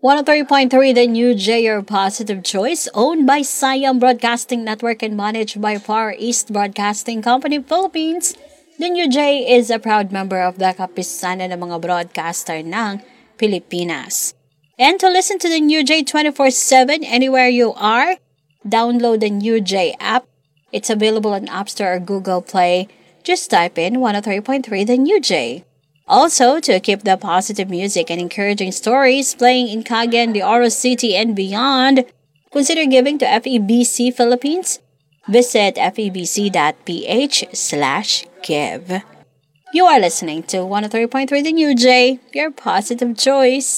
103.3 The New J, your positive choice, owned by Siam Broadcasting Network and managed by Far East Broadcasting Company Philippines. The New J is a proud member of the Kapisanan ng mga broadcaster ng Pilipinas. And to listen to the New J 24/7 anywhere you are, download the New J app. It's available on App Store or Google Play. Just type in 103.3 The New J. Also, to keep the positive music and encouraging stories playing in Cagayan de Oro City and beyond, consider giving to FEBC Philippines. Visit febc.ph/give. You are listening to 103.3 The New J, your positive choice.